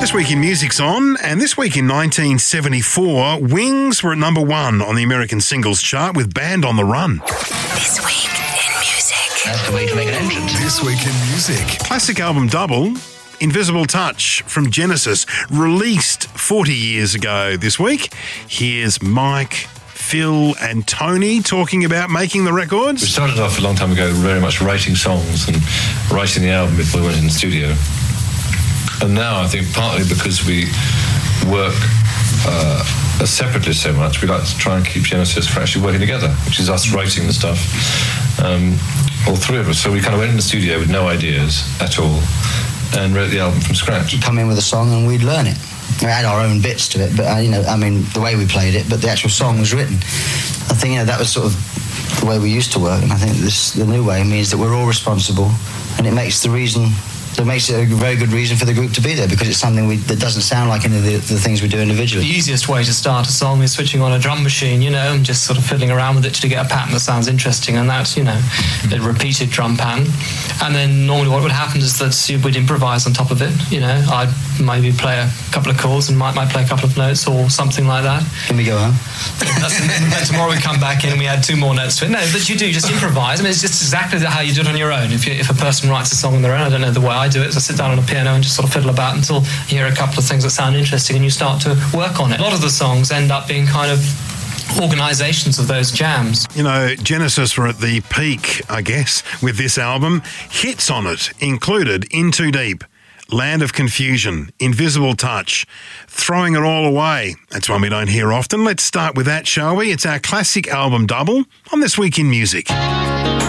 This Week in Music's on, and this week in 1974, Wings were at number one on the American singles chart with Band on the Run. This Week in Music. That's the way to make an entrance. This Week in Music. Classic album double, Invisible Touch from Genesis, released 40 years ago this week. Here's Mike, Phil and Tony talking about making the records. We started off a long time ago very much writing songs and writing the album before we went in the studio. And now I think partly because we work separately so much, we like to try and keep Genesis from actually working together, which is us writing the stuff, all three of us. So we kind of went in the studio with no ideas at all and wrote the album from scratch. We'd come in with a song and we'd learn it. We had our own bits to it, but the way we played it, but the actual song was written. I think that was sort of the way we used to work, and I think the new way means that we're all responsible, and it makes it a very good reason for the group to be there, because it's something that doesn't sound like any of the things we do individually. The easiest way to start a song is switching on a drum machine, and just sort of fiddling around with it to get a pattern that sounds interesting, and that's, a repeated drum pattern. And then normally what would happen is that we'd improvise on top of it. I'd maybe play a couple of chords and might play a couple of notes or something like that. Can we go home? And then tomorrow we come back in and we add two more notes to it. No, but you do just improvise. It's just exactly how you do it on your own. If a person writes a song on their own, I don't know the way I do it, is I sit down on a piano and just sort of fiddle about until you hear a couple of things that sound interesting and you start to work on it. A lot of the songs end up being kind of organisations of those jams. Genesis were at the peak, I guess, with this album. Hits on it included In Too Deep, Land of Confusion, Invisible Touch, Throwing It All Away. That's one we don't hear often. Let's start with that, shall we? It's our classic album double on This Week in Music.